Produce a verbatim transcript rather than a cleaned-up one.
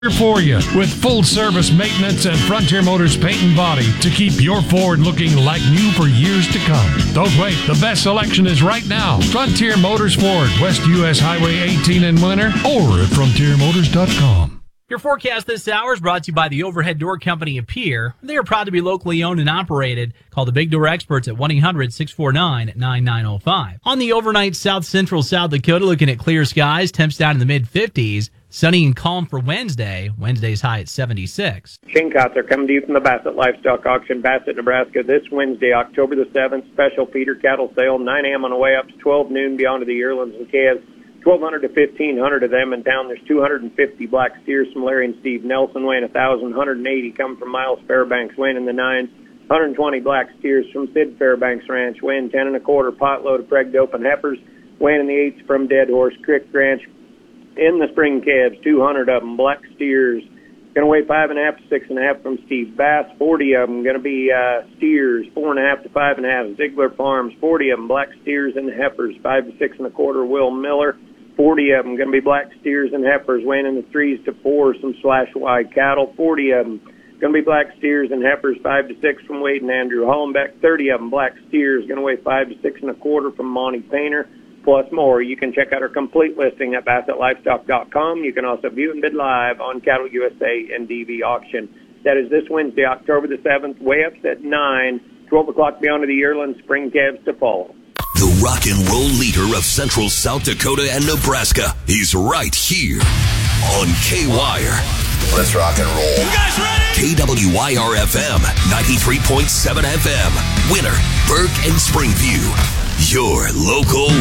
For you with full service maintenance and Frontier Motors paint and body to keep your Ford looking like new for years to come. Don't wait, the best selection is right now. Frontier Motors Ford, West U S Highway eighteen in Winter, or at frontier motors dot com. Your forecast this hour is brought to you by the Overhead Door Company of Pierre. They are proud to be locally owned and operated. Call the Big Door Experts at one eight hundred six four nine nine nine zero five. On the overnight south central South Dakota, looking at clear skies, temps down in the mid fifties. Sunny and calm for Wednesday. Wednesday's high at seventy-six. Shane Kotzer coming to you from the Bassett Livestock Auction, Bassett, Nebraska, this Wednesday, October the seventh. Special feeder cattle sale, nine a.m. on the way up to twelve noon beyond to the yearlings and calves. twelve hundred to fifteen hundred of them in town. There's two hundred fifty black steers from Larry and Steve Nelson, weighing one thousand. one hundred eighty come from Miles Fairbanks, weighing in the nines. one hundred twenty black steers from Sid Fairbanks Ranch, weighing ten and a quarter. Potload of Preg Dope and heifers, weighing in the eights from Dead Horse Creek Ranch. In the spring calves, two hundred of them, black steers, going to weigh five and a half to six and a half from Steve Bass. forty of them going to be uh, steers, four and a half to five and a half. Ziegler Farms, forty of them, black steers and heifers, five to six and a quarter. Will Miller, forty of them going to be black steers and heifers, weighing in the threes to four. Some slash wide cattle, forty of them going to be black steers and heifers, five to six from Wade and Andrew Hollenbeck. thirty of them black steers, going to weigh five to six and a quarter from Monty Painter. Plus more. You can check out our complete listing at bassett livestock dot com. You can also view and bid live on Cattle U S A and D V Auction. That is this Wednesday, October the seventh, weigh-ups at nine, twelve o'clock beyond to the yearling, spring calves to follow. The rock and roll leader of Central South Dakota and Nebraska is right here on K-Wire. Let's rock and roll. You guys ready? K W Y R F M, ninety-three point seven F M, Winter, Burke, and Springview. Your local